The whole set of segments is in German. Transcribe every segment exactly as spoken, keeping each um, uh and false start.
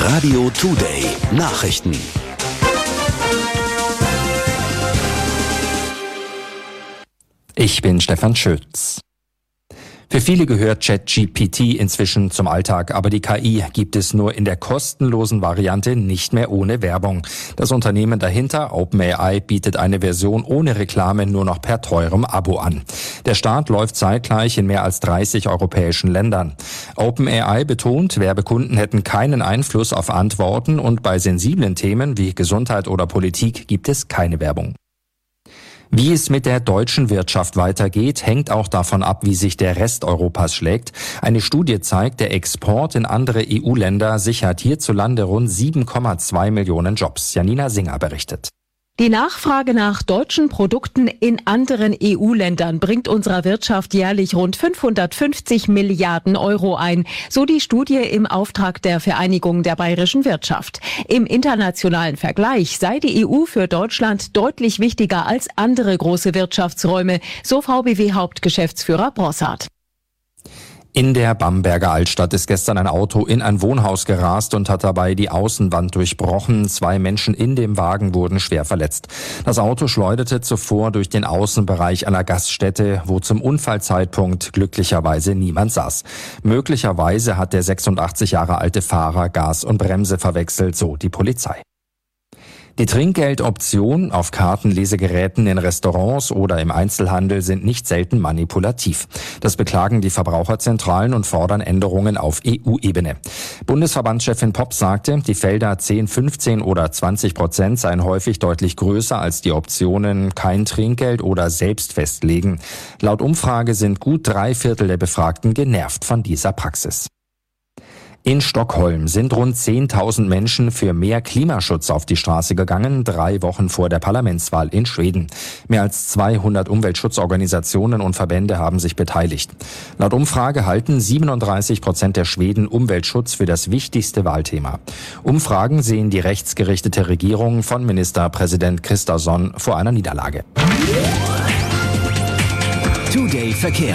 Radio Today Nachrichten. Ich bin Stefan Schütz. Für viele gehört ChatGPT inzwischen zum Alltag, aber die K I gibt es nur in der kostenlosen Variante nicht mehr ohne Werbung. Das Unternehmen dahinter, OpenAI, bietet eine Version ohne Reklame nur noch per teurem Abo an. Der Start läuft zeitgleich in mehr als dreißig europäischen Ländern. OpenAI betont, Werbekunden hätten keinen Einfluss auf Antworten und bei sensiblen Themen wie Gesundheit oder Politik gibt es keine Werbung. Wie es mit der deutschen Wirtschaft weitergeht, hängt auch davon ab, wie sich der Rest Europas schlägt. Eine Studie zeigt, der Export in andere E U-Länder sichert hierzulande rund sieben Komma zwei Millionen Jobs. Janina Singer berichtet. Die Nachfrage nach deutschen Produkten in anderen E U-Ländern bringt unserer Wirtschaft jährlich rund fünfhundertfünfzig Milliarden Euro ein, so die Studie im Auftrag der Vereinigung der bayerischen Wirtschaft. Im internationalen Vergleich sei die E U für Deutschland deutlich wichtiger als andere große Wirtschaftsräume, so V B W-Hauptgeschäftsführer Brossard. In der Bamberger Altstadt ist gestern ein Auto in ein Wohnhaus gerast und hat dabei die Außenwand durchbrochen. Zwei Menschen in dem Wagen wurden schwer verletzt. Das Auto schleuderte zuvor durch den Außenbereich einer Gaststätte, wo zum Unfallzeitpunkt glücklicherweise niemand saß. Möglicherweise hat der sechsundachtzig Jahre alte Fahrer Gas und Bremse verwechselt, so die Polizei. Die Trinkgeldoptionen auf Kartenlesegeräten in Restaurants oder im Einzelhandel sind nicht selten manipulativ. Das beklagen die Verbraucherzentralen und fordern Änderungen auf E U-Ebene. Bundesverbandschefin Popp sagte, die Felder zehn, fünfzehn oder zwanzig Prozent seien häufig deutlich größer als die Optionen kein Trinkgeld oder selbst festlegen. Laut Umfrage sind gut drei Viertel der Befragten genervt von dieser Praxis. In Stockholm sind rund zehntausend Menschen für mehr Klimaschutz auf die Straße gegangen, drei Wochen vor der Parlamentswahl in Schweden. Mehr als zweihundert Umweltschutzorganisationen und Verbände haben sich beteiligt. Laut Umfrage halten siebenunddreißig Prozent der Schweden Umweltschutz für das wichtigste Wahlthema. Umfragen sehen die rechtsgerichtete Regierung von Ministerpräsident Kristersson vor einer Niederlage. Today Verkehr.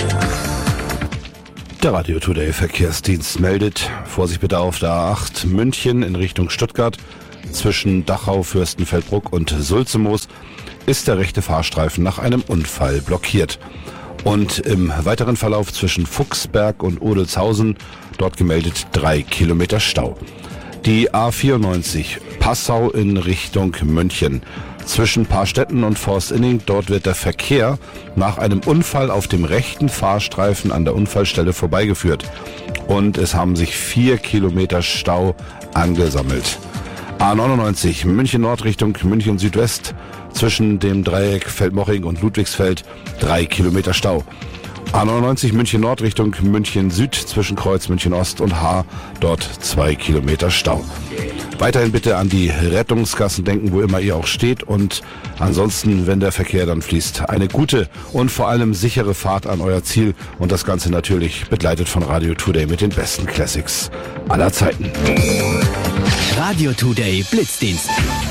Der Radio Today Verkehrsdienst meldet, Vorsicht bitte auf der A acht München in Richtung Stuttgart. Zwischen Dachau, Fürstenfeldbruck und Sulzemoos ist der rechte Fahrstreifen nach einem Unfall blockiert. Und im weiteren Verlauf zwischen Fuchsberg und Odelshausen, dort gemeldet drei Kilometer Stau. Die A vierundneunzig Passau in Richtung München. Zwischen Paarstetten und Forstinning, dort wird der Verkehr nach einem Unfall auf dem rechten Fahrstreifen an der Unfallstelle vorbeigeführt. Und es haben sich vier Kilometer Stau angesammelt. A neunundneunzig München Nord Richtung München Südwest. Zwischen dem Dreieck Feldmoching und Ludwigsfeld drei Kilometer Stau. A neunundneunzig München Nord Richtung München Süd zwischen Kreuz München Ost und Haar, dort zwei Kilometer Stau. Weiterhin bitte an die Rettungsgassen denken, wo immer ihr auch steht, und ansonsten, wenn der Verkehr dann fließt, eine gute und vor allem sichere Fahrt an euer Ziel, und das Ganze natürlich begleitet von Radio Today mit den besten Classics aller Zeiten. Radio Today Blitzdienst.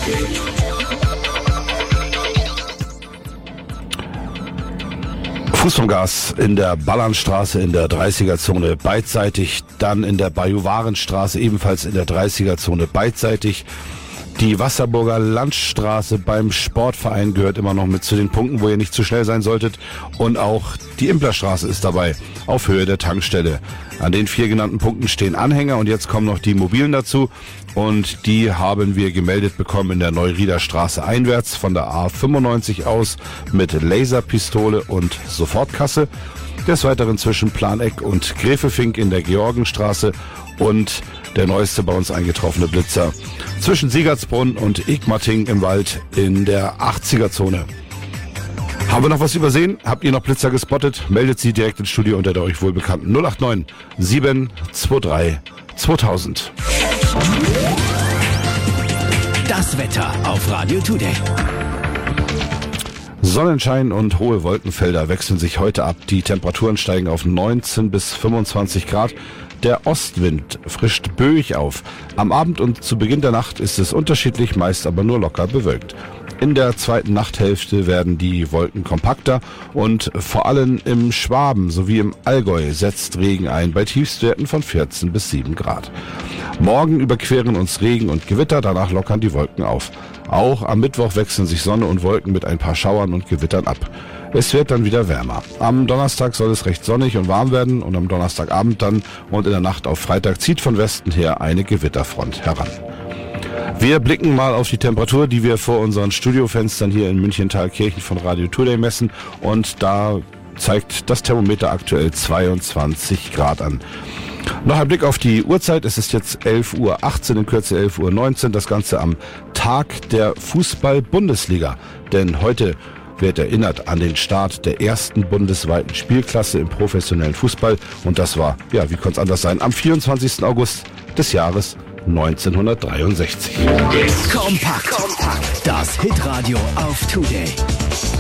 Fuß vom Gas in der Ballernstraße in der dreißiger-Zone beidseitig, dann in der Bajuwarenstraße ebenfalls in der dreißiger-Zone beidseitig. Die Wasserburger Landstraße beim Sportverein gehört immer noch mit zu den Punkten, wo ihr nicht zu schnell sein solltet. Und auch die Implerstraße ist dabei, auf Höhe der Tankstelle. An den vier genannten Punkten stehen Anhänger und jetzt kommen noch die Mobilen dazu. Und die haben wir gemeldet bekommen in der Neurieder Straße einwärts von der A fünfundneunzig aus mit Laserpistole und Sofortkasse. Des Weiteren zwischen Planeck und Gräfefink in der Georgenstraße und der neueste bei uns eingetroffene Blitzer zwischen Siegertsbrunn und Igmating im Wald in der achtziger-Zone. Haben wir noch was übersehen? Habt ihr noch Blitzer gespottet? Meldet sie direkt ins Studio unter der euch wohlbekannten null acht neun sieben zwei drei zweitausend. Das Wetter auf Radio Today. Sonnenschein und hohe Wolkenfelder wechseln sich heute ab. Die Temperaturen steigen auf neunzehn bis fünfundzwanzig Grad. Der Ostwind frischt böig auf. Am Abend und zu Beginn der Nacht ist es unterschiedlich, meist aber nur locker bewölkt. In der zweiten Nachthälfte werden die Wolken kompakter und vor allem im Schwaben sowie im Allgäu setzt Regen ein bei Tiefstwerten von vierzehn bis sieben Grad. Morgen überqueren uns Regen und Gewitter, danach lockern die Wolken auf. Auch am Mittwoch wechseln sich Sonne und Wolken mit ein paar Schauern und Gewittern ab. Es wird dann wieder wärmer. Am Donnerstag soll es recht sonnig und warm werden und am Donnerstagabend dann und in der Nacht auf Freitag zieht von Westen her eine Gewitterfront heran. Wir blicken mal auf die Temperatur, die wir vor unseren Studiofenstern hier in München-Thalkirchen von Radio Today messen, und da zeigt das Thermometer aktuell zweiundzwanzig Grad an. Noch ein Blick auf die Uhrzeit. Es ist jetzt elf Uhr achtzehn, in Kürze elf Uhr neunzehn. Das Ganze am Tag der Fußball-Bundesliga. Denn heute wird erinnert an den Start der ersten bundesweiten Spielklasse im professionellen Fußball. Und das war, ja, wie konnte es anders sein, am vierundzwanzigsten August des Jahres neunzehnhundertdreiundsechzig. Kompakt. Kompakt. Das Hitradio auf Today.